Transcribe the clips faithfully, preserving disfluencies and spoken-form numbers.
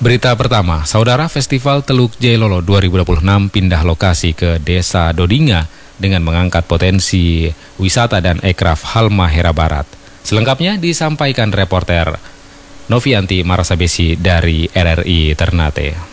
Berita pertama, Saudara Festival Teluk Jailolo dua ribu dua puluh enam pindah lokasi ke Desa Dodinga dengan mengangkat potensi wisata dan ekraf Halmahera Barat. Selengkapnya disampaikan reporter Novianti Marasabesi dari R R I Ternate.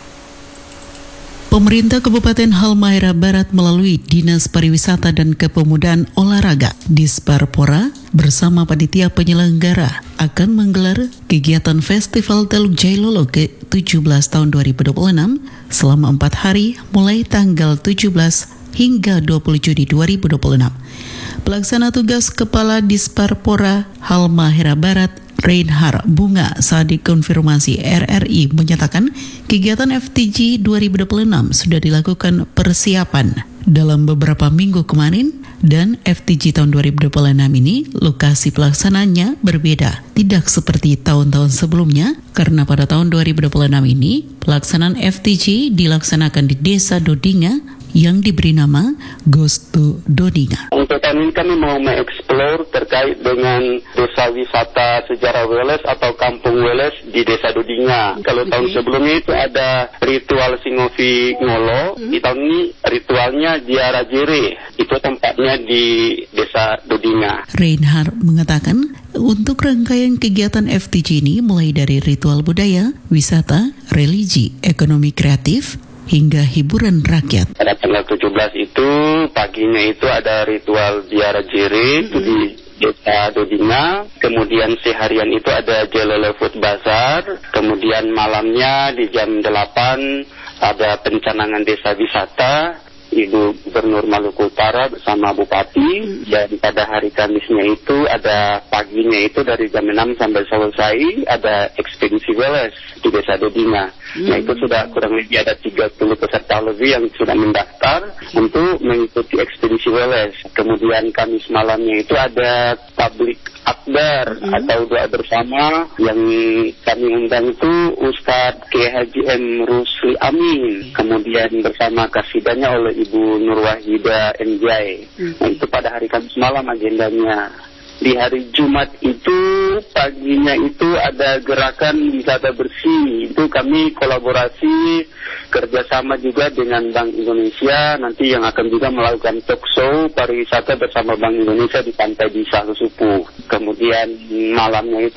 Pemerintah Kabupaten Halmahera Barat melalui Dinas Pariwisata dan Kepemudaan Olahraga Disparpora bersama panitia penyelenggara akan menggelar kegiatan Festival Teluk Jailolo ke tujuh belas tahun dua ribu dua puluh enam selama empat hari mulai tanggal tujuh belas hingga dua puluh Juni dua ribu dua puluh enam. Pelaksana tugas Kepala Disparpora Halmahera Barat Reinhard Bunga saat dikonfirmasi R R I menyatakan kegiatan F T G dua ribu dua puluh enam sudah dilakukan persiapan dalam beberapa minggu kemarin dan F T G tahun dua ribu dua puluh enam ini lokasi pelaksananya berbeda, tidak seperti tahun-tahun sebelumnya karena pada tahun dua ribu dua puluh enam ini pelaksanaan F T G dilaksanakan di Desa Dodinga yang diberi nama Ghost to Dodinga. Untuk tahun ini kami mau mengeksplor terkait dengan desa wisata sejarah Weles atau kampung Weles di Desa Dodinga. Kalau tahun sebelumnya itu ada ritual Singofi Ngolo, di tahun ini ritualnya Jiara Jere. Itu tempatnya di Desa Dodinga. Reinhard mengatakan untuk rangkaian kegiatan F T G ini mulai dari ritual budaya, wisata, religi, ekonomi kreatif, hingga hiburan rakyat. Pada tanggal tujuh belas itu, paginya itu ada ritual Jiara Jere, mm-hmm. itu di Desa Dodinga. Kemudian seharian itu ada Jailolo Food Bazaar. Kemudian malamnya di jam delapan ada pencanangan desa wisata. Ibu Gubernur Maluku Utara bersama Bupati, dan pada hari Kamisnya itu ada paginya itu dari jam enam sampai selesai ada ekspedisi Weles di Desa Dodinga. Hmm. Nah itu sudah kurang lebih ada tiga puluh peserta lebih yang sudah mendaftar untuk mengikuti ekspedisi Weles. Kemudian Kamis malamnya itu ada public akbar hmm. atau doa bersama yang kami undang itu Ustadz K Haji M Rusli Amin. Kemudian bersama kasidahnya oleh Ibu Nurwahida M J. Hmm. Nah itu pada hari Kamis malam agendanya. Di hari Jumat itu paginya itu ada gerakan wisata bersih. Itu kami kolaborasi kerjasama juga dengan Bank Indonesia. Nanti yang akan juga melakukan talk show pariwisata bersama Bank Indonesia di Pantai Desa Susupu. Kemudian malamnya itu